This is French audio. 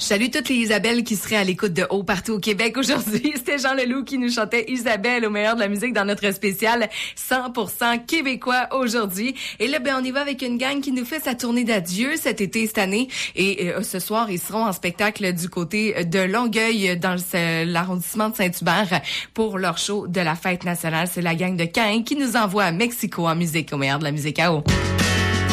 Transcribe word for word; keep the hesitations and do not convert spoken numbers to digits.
Je salue toutes les Isabelles qui seraient à l'écoute de Haut partout au Québec aujourd'hui. C'était Jean Leloup qui nous chantait Isabelle au meilleur de la musique dans notre spécial cent pour cent québécois aujourd'hui. Et là, ben, on y va avec une gang qui nous fait sa tournée d'adieu cet été, cette année. Et euh, ce soir, ils seront en spectacle du côté de Longueuil dans le, l'arrondissement de Saint-Hubert pour leur show de la fête nationale. C'est la gang de Caïn qui nous envoie à Mexico en musique au meilleur de la musique à eau.